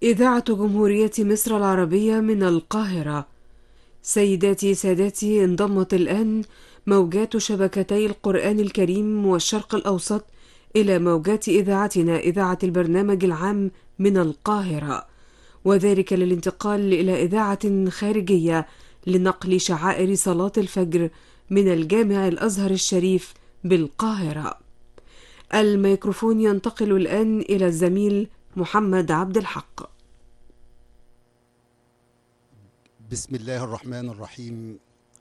إذاعة جمهورية مصر العربية من القاهرة. سيداتي سادتي، انضمت الآن موجات شبكتي القرآن الكريم والشرق الأوسط إلى موجات إذاعتنا إذاعة البرنامج العام من القاهرة، وذلك للانتقال إلى إذاعة خارجية لنقل شعائر صلاة الفجر من الجامع الأزهر الشريف بالقاهرة. الميكروفون ينتقل الآن إلى الزميل محمد عبد الحق. بسم الله الرحمن الرحيم.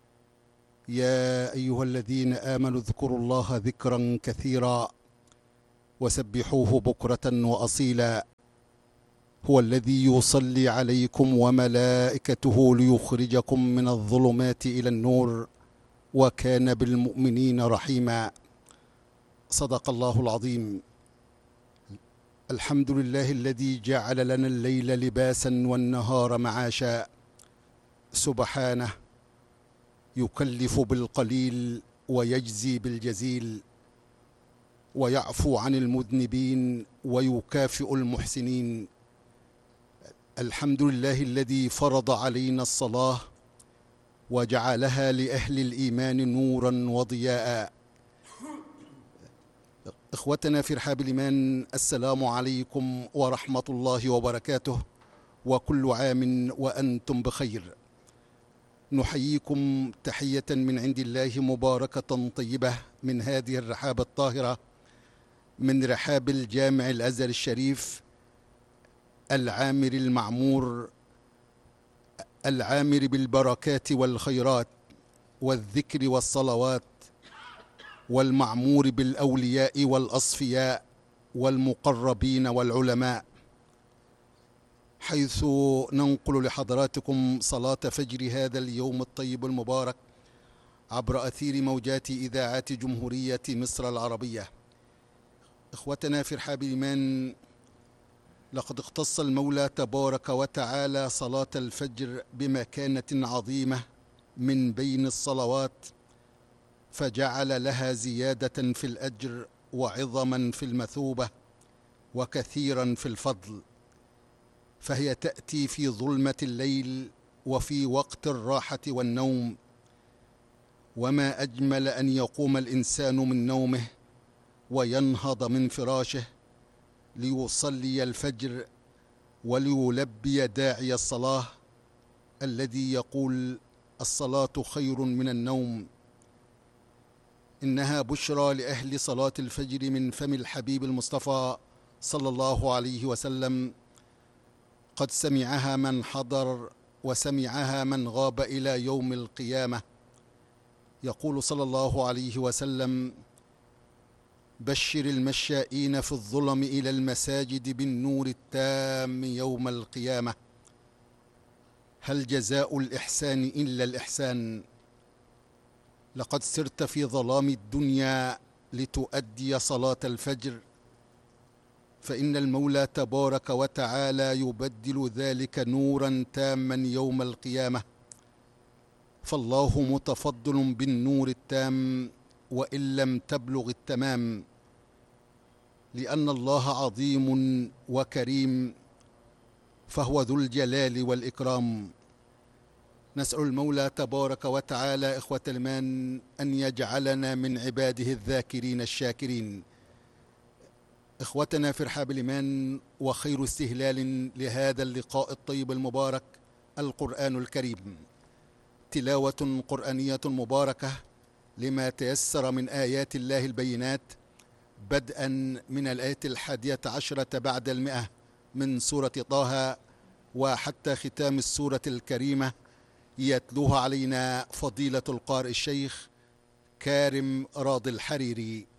يا أيها الذين آمنوا اذكروا الله ذكرا كثيرا وسبحوه بكرة وأصيلا. هو الذي يصلي عليكم وملائكته ليخرجكم من الظلمات إلى النور وكان بالمؤمنين رحيما. صدق الله العظيم. الحمد لله الذي جعل لنا الليل لباسا والنهار معاشا. سبحانه يكلف بالقليل ويجزي بالجزيل، ويعفو عن المذنبين ويكافئ المحسنين. الحمد لله الذي فرض علينا الصلاة وجعلها لأهل الإيمان نورا وضياء. إخوتنا في رحاب الإيمان، السلام عليكم ورحمة الله وبركاته، وكل عام وأنتم بخير. نحييكم تحية من عند الله مباركة طيبة من هذه الرحاب الطاهرة، من رحاب الجامع الأزهر الشريف العامر المعمور، العامر بالبركات والخيرات والذكر والصلوات، والمعمور بالأولياء والأصفياء والمقربين والعلماء، حيث ننقل لحضراتكم صلاة فجر هذا اليوم الطيب المبارك عبر أثير موجات إذاعات جمهورية مصر العربية. إخوتنا في رحاب الإيمان، لقد اختص المولى تبارك وتعالى صلاة الفجر بمكانة عظيمة من بين الصلوات، فجعل لها زيادة في الأجر وعظما في المثوبة وكثيرا في الفضل، فهي تأتي في ظلمة الليل وفي وقت الراحة والنوم. وما أجمل أن يقوم الإنسان من نومه وينهض من فراشه ليصلي الفجر وليلبي داعي الصلاة الذي يقول: الصلاة خير من النوم. إنها بشرى لأهل صلاة الفجر من فم الحبيب المصطفى صلى الله عليه وسلم. قد سمعها من حضر وسمعها من غاب إلى يوم القيامة. يقول صلى الله عليه وسلم: بشر المشائين في الظلم إلى المساجد بالنور التام يوم القيامة. هل جزاء الإحسان إلا الإحسان؟ لقد سرت في ظلام الدنيا لتؤدي صلاة الفجر، فإن المولى تبارك وتعالى يبدل ذلك نورا تاما يوم القيامة. فالله متفضل بالنور التام وإن لم تبلغ التمام، لأن الله عظيم وكريم، فهو ذو الجلال والإكرام. نسأل المولى تبارك وتعالى إخوة الإيمان أن يجعلنا من عباده الذاكرين الشاكرين. إخوتنا في رحاب الإيمان، وخير استهلال لهذا اللقاء الطيب المبارك القرآن الكريم، تلاوة قرآنية مباركة لما تيسر من آيات الله البينات، بدءا من الآية 11 بعد 100 من سورة طه وحتى ختام السورة الكريمة، يتلوها علينا فضيلة القارئ الشيخ كارم راضي الحريري.